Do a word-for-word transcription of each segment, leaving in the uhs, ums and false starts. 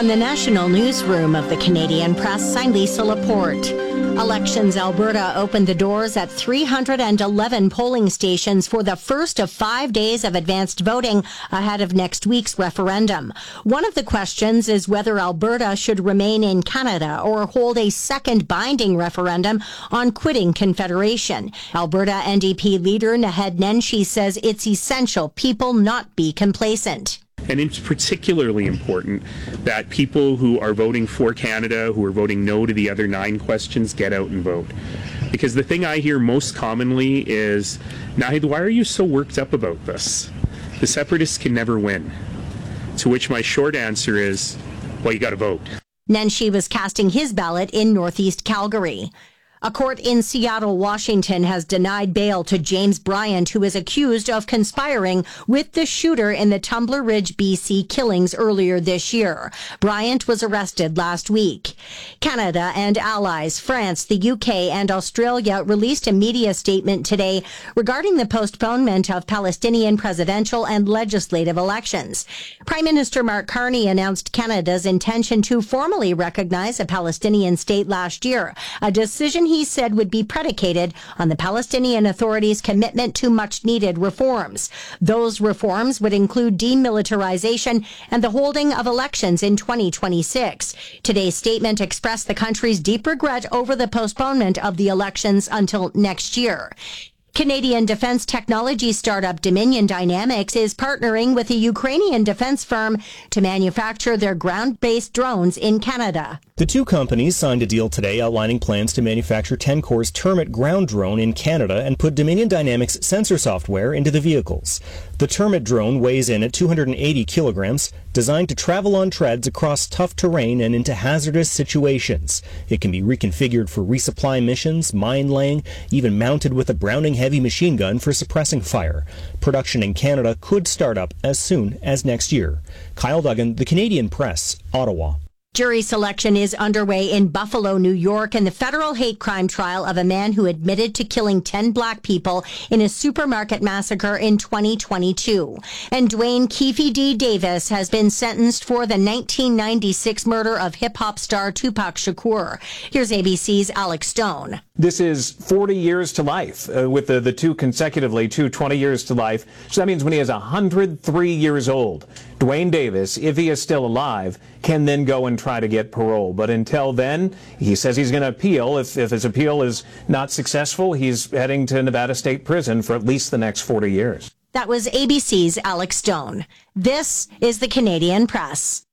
From the National Newsroom of the Canadian Press, I'm Lisa Laporte. Elections Alberta opened the doors at three hundred eleven polling stations for the first of five days of advanced voting ahead of next week's referendum. One of the questions is whether Alberta should remain in Canada or hold a second binding referendum on quitting Confederation. Alberta N D P leader Naheed Nenshi says it's essential people not be complacent. And it's particularly important that people who are voting for Canada, who are voting no to the other nine questions, get out and vote. Because the thing I hear most commonly is, Naheed, why are you so worked up about this? The separatists can never win. To which my short answer is, well, you got to vote. Nenshi was casting his ballot in northeast Calgary. A court in Seattle, Washington has denied bail to James Bryant, who is accused of conspiring with the shooter in the Tumbler Ridge, B C killings earlier this year. Bryant was arrested last week. Canada and allies, France, the U K, and Australia released a media statement today regarding the postponement of Palestinian presidential and legislative elections. Prime Minister Mark Carney announced Canada's intention to formally recognize a Palestinian state last year, a decision he said would be predicated on the Palestinian Authority's commitment to much-needed reforms. Those reforms would include demilitarization and the holding of elections in twenty twenty-six. Today's statement expressed the country's deep regret over the postponement of the elections until next year. Canadian defense technology startup Dominion Dynamics is partnering with a Ukrainian defense firm to manufacture their ground-based drones in Canada. The two companies signed a deal today outlining plans to manufacture Tencor's Termit ground drone in Canada and put Dominion Dynamics sensor software into the vehicles. The Termit drone weighs in at two hundred eighty kilograms, designed to travel on treads across tough terrain and into hazardous situations. It can be reconfigured for resupply missions, mine laying, even mounted with a Browning heavy machine gun for suppressing fire. Production in Canada could start up as soon as next year. Kyle Duggan, The Canadian Press, Ottawa. Jury selection is underway in Buffalo, New York, in the federal hate crime trial of a man who admitted to killing ten black people in a supermarket massacre in twenty twenty-two. And Dwayne Keefe D. Davis has been sentenced for the nineteen ninety-six murder of hip-hop star Tupac Shakur. Here's A B C's Alex Stone. This is forty years to life, uh, with the, the two consecutively, two twenty years to life. So that means when he is one hundred three years old, Dwayne Davis, if he is still alive, can then go and try to get parole. But until then, he says he's going to appeal. If, if his appeal is not successful, he's heading to Nevada State Prison for at least the next forty years. That was A B C's Alex Stone. This is the Canadian Press.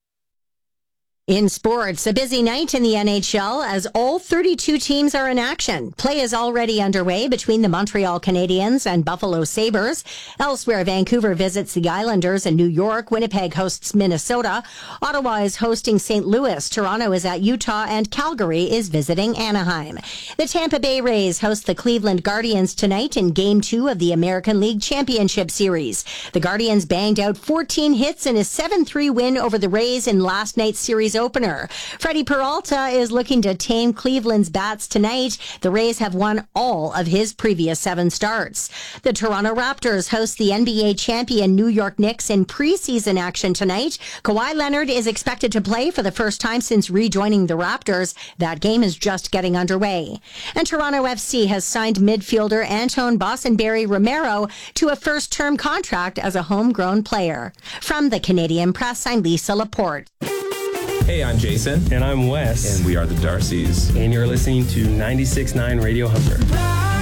In sports, a busy night in the N H L as all thirty-two teams are in action. Play is already underway between the Montreal Canadiens and Buffalo Sabres. Elsewhere, Vancouver visits the Islanders and New York. Winnipeg hosts Minnesota. Ottawa is hosting Saint Louis. Toronto is at Utah, and Calgary is visiting Anaheim. The Tampa Bay Rays host the Cleveland Guardians tonight in Game two of the American League Championship Series. The Guardians banged out fourteen hits in a seven three win over the Rays in last night's series opener. Freddie Peralta is looking to tame Cleveland's bats tonight. The Rays have won all of his previous seven starts. The Toronto Raptors host the N B A champion New York Knicks in preseason action tonight. Kawhi Leonard is expected to play for the first time since rejoining the Raptors. That game is just getting underway. And Toronto F C has signed midfielder Anton Bosenberry Romero to a first-term contract as a homegrown player. From the Canadian Press, I'm Lisa Laporte. Hey, I'm Jason. And I'm Wes. And we are the Darcys. And you're listening to ninety-six point nine Radio Humber.